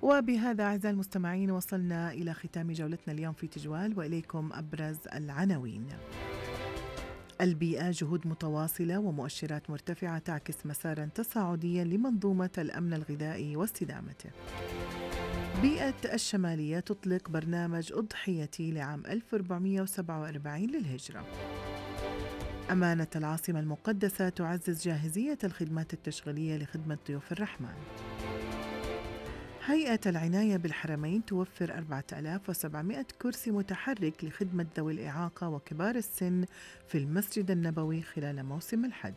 وبهذا أعزائي المستمعين وصلنا إلى ختام جولتنا اليوم في تجوال، وإليكم أبرز العناوين. البيئة جهود متواصلة ومؤشرات مرتفعة تعكس مسارا تصاعديا لمنظومة الأمن الغذائي واستدامته. بيئة الشمالية تطلق برنامج أضحيتي لعام 1447 للهجرة. أمانة العاصمة المقدسة تعزز جاهزية الخدمات التشغيلية لخدمة ضيوف الرحمن. هيئة العناية بالحرمين توفر 4700 كرسي متحرك لخدمة ذوي الإعاقة وكبار السن في المسجد النبوي خلال موسم الحج.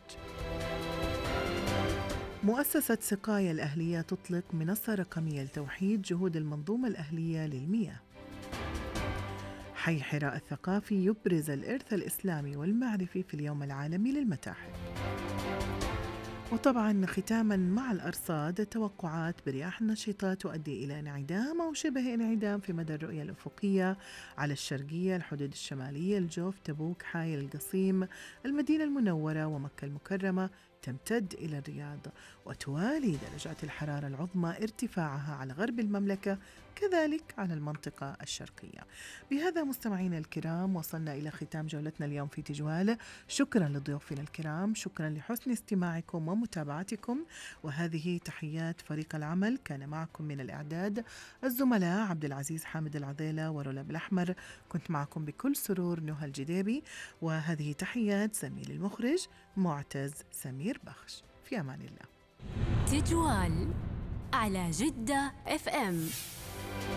مؤسسة سقايا الأهلية تطلق منصة رقمية لتوحيد جهود المنظومة الأهلية للمياه. حي حراء الثقافي يبرز الإرث الإسلامي والمعرفي في اليوم العالمي للمتاحف. وطبعا ختاما مع الأرصاد، توقعات برياح نشطة تؤدي إلى انعدام أو شبه انعدام في مدى الرؤية الأفقية على الشرقية، الحدود الشمالية، الجوف، تبوك، حائل القصيم، المدينة المنورة ومكة المكرمة، تمتد إلى الرياض. وتوالي درجات الحرارة العظمى ارتفاعها على غرب المملكة، كذلك على المنطقة الشرقية. بهذا مستمعينا الكرام وصلنا إلى ختام جولتنا اليوم في تجوال. شكرا لضيوفنا الكرام، شكرا لحسن استماعكم ومتابعتكم، وهذه تحيات فريق العمل. كان معكم من الإعداد الزملاء عبد العزيز حامد العذيلة ورولاب الأحمر، كنت معكم بكل سرور نهى الجديبي، وهذه تحيات زميل المخرج معتز سمير بخش. في أمان الله. تجوال على جدة FM.